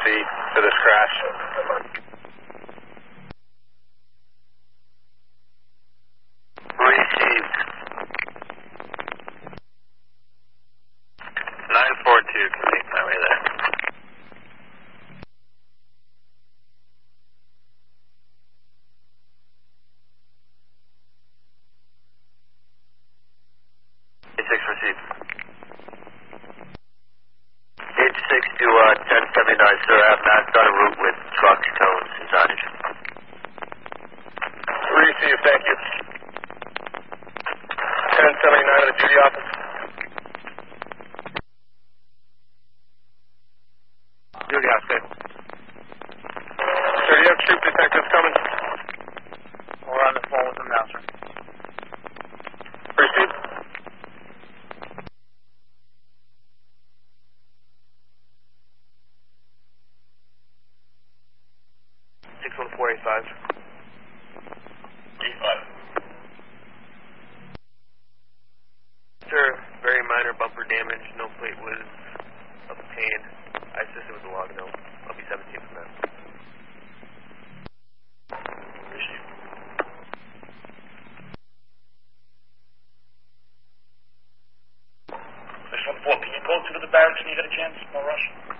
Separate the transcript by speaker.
Speaker 1: for this crash. Received. 942, complete my way there. Received. 86 to 1079, sir. I have mapped on a route with trucks, tones, and signage. Received, thank you. 1079 of the duty office. Duty office. Sir, do you have troop detectives coming? We're on the phone with them now, sir. Received. G5. Sir, very minor bumper damage. No plate was obtained. I assisted with the log note. I'll be 17 from that. Received.
Speaker 2: This 1-4, can you go to the barracks when you get a chance? No rush.